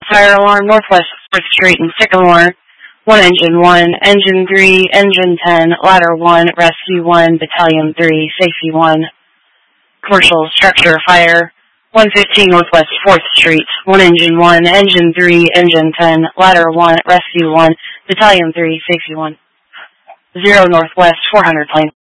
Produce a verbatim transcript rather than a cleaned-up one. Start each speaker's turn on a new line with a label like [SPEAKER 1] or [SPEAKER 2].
[SPEAKER 1] Fire alarm, Northwest fourth Street and Sycamore. One engine one, engine three, engine ten, ladder one, rescue one, battalion three, safety one. Commercial structure fire. one fifteen Northwest fourth Street. One engine one, engine three, engine ten, ladder one, rescue one, battalion three, safety one. Zero Northwest four hundred plane.